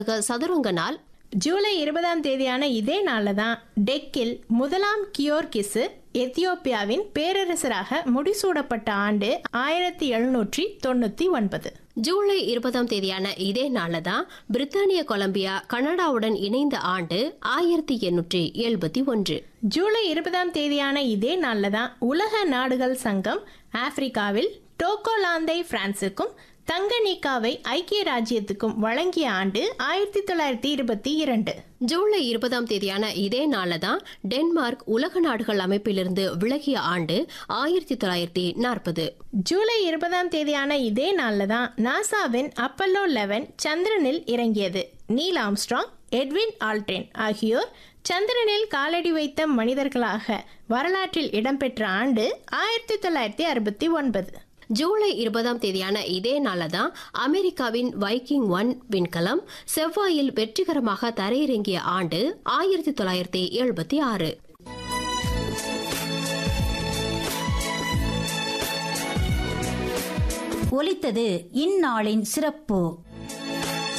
சதுரங்க நாள். ஜூலை 20ஆம் தேதியான இதே நாளில் தான் டெக்கில் முதலாம் கியோர்கிசு எத்தியோப்பியாவின் பேரரசராக முடிசூடப்பட்ட ஆண்டு 1799. ஜூலை 20ஆம் தேதியான இதே நாளில் தான் பிரித்தானிய கொலம்பியா கனடாவுடன் இணைந்த ஆண்டு 1871. ஜூலை 20ஆம் தேதியான இதே நாளில் தான் உலக நாடுகள் சங்கம் ஆப்பிரிக்காவில் டோகோலாந்தை பிரான்சுக்கும் தங்கனீக்காவை ஐக்கிய ராஜ்யத்துக்கும் வழங்கிய ஆண்டு 1922. ஜூலை 20ஆம் தேதியான இதே நாளில் தான் டென்மார்க் உலக நாடுகள் அமைப்பிலிருந்து விலகிய ஆண்டு 1940. ஜூலை 20ஆம் தேதியான இதே நாளில் தான் நாசாவின் அப்பல்லோ 11 சந்திரனில் இறங்கியது. நீல் ஆம்ஸ்ட்ராங், எட்வின் ஆல்ட்ரின் ஆகியோர் சந்திரனில் காலடி வைத்த மனிதர்களாக வரலாற்றில் இடம்பெற்ற ஆண்டு 1969. ஜூலை 20ஆம் தேதியான இதே நாளில் தான் அமெரிக்காவின் வைக்கிங் 1 விண்கலம் செவ்வாயில் வெற்றிகரமாக தரையிறங்கிய ஆண்டு 1976. ஒலித்தது இந்நாளின் சிறப்பு.